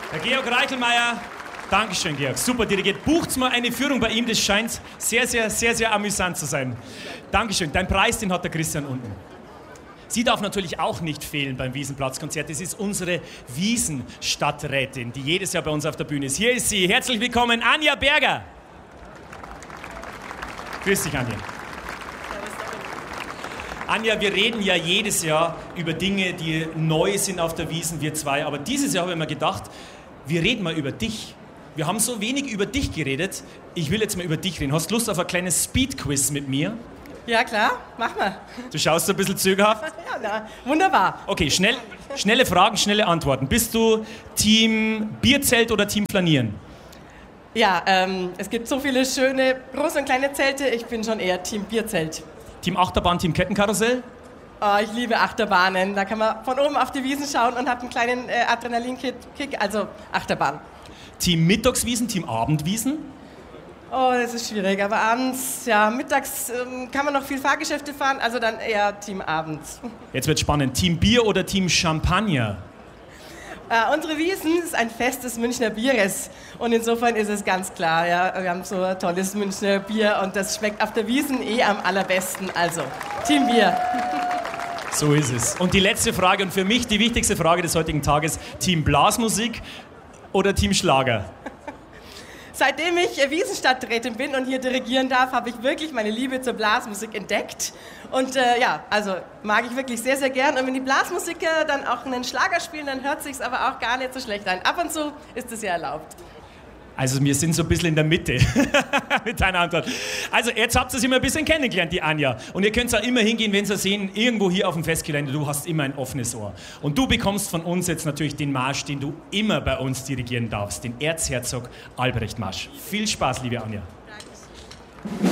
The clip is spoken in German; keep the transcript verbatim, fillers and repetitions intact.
Herr Georg Reichelmeier, Dankeschön, Georg. Super dirigiert. Bucht's mal eine Führung bei ihm, das scheint sehr, sehr, sehr, sehr amüsant zu sein. Dankeschön. Dein Preis, den hat der Christian unten. Sie darf natürlich auch nicht fehlen beim Wiesenplatzkonzert. Das ist unsere Wiesenstadträtin, die jedes Jahr bei uns auf der Bühne ist. Hier ist sie. Herzlich willkommen, Anja Berger. Grüß dich, Anja. Anja, wir reden ja jedes Jahr über Dinge, die neu sind auf der Wiesn, wir zwei. Aber dieses Jahr habe ich mir gedacht, wir reden mal über dich. Wir haben so wenig über dich geredet. Ich will jetzt mal über dich reden. Hast du Lust auf ein kleines Speed-Quiz mit mir? Ja, klar. Mach mal. Du schaust so ein bisschen zögerhaft? Ja, na, wunderbar. Okay, schnell, schnelle Fragen, schnelle Antworten. Bist du Team Bierzelt oder Team Flanieren? Ja, ähm, es gibt so viele schöne große und kleine Zelte. Ich bin schon eher Team Bierzelt. Team Achterbahn, Team Kettenkarussell? Oh, ich liebe Achterbahnen. Da kann man von oben auf die Wiesn schauen und hat einen kleinen äh, Adrenalinkick, also Achterbahn. Team Mittagswiesen, Team Abendwiesen? Oh, das ist schwierig. Aber abends, ja, mittags ähm, kann man noch viel Fahrgeschäfte fahren, also dann eher Team abends. Jetzt wird spannend. Team Bier oder Team Champagner? Äh, unsere Wiesn ist ein Fest des Münchner Bieres und insofern ist es ganz klar, ja, wir haben so ein tolles Münchner Bier und das schmeckt auf der Wiesn eh am allerbesten, also Team Bier. So ist es. Und die letzte Frage und für mich die wichtigste Frage des heutigen Tages, Team Blasmusik oder Team Schlager? Seitdem ich Wiesenstadträtin bin und hier dirigieren darf, habe ich wirklich meine Liebe zur Blasmusik entdeckt. Und äh, ja, also mag ich wirklich sehr, sehr gern. Und wenn die Blasmusiker dann auch einen Schlager spielen, dann hört sich's aber auch gar nicht so schlecht an. Ab und zu ist es ja erlaubt. Also wir sind so ein bisschen in der Mitte mit deiner Antwort. Also jetzt habt ihr sie immer ein bisschen kennengelernt, die Anja. Und ihr könnt auch immer hingehen, wenn Sie sehen, irgendwo hier auf dem Festgelände, du hast immer ein offenes Ohr. Und du bekommst von uns jetzt natürlich den Marsch, den du immer bei uns dirigieren darfst, den Erzherzog Albrecht Marsch. Viel Spaß, liebe Anja.